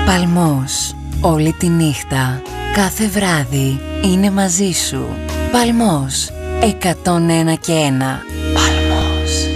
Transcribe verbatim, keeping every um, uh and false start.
Παλμός. Όλη τη νύχτα, κάθε βράδυ είναι μαζί σου. Παλμός εκατόν ένα και ένα.